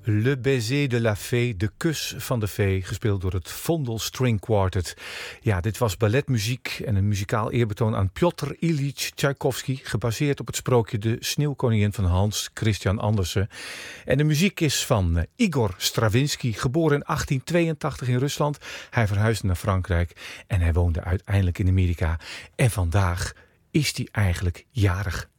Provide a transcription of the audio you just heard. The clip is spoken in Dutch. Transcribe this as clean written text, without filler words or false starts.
Le Baiser de la Fée, de kus van de fee, gespeeld door het Vondel String Quartet. Ja, dit was balletmuziek en een muzikaal eerbetoon aan Piotr Ilyich Tchaikovsky, gebaseerd op het sprookje De Sneeuwkoningin van Hans Christian Andersen. En de muziek is van Igor Stravinsky, geboren in 1882 in Rusland. Hij verhuisde naar Frankrijk en hij woonde uiteindelijk in Amerika. En vandaag is hij eigenlijk jarig.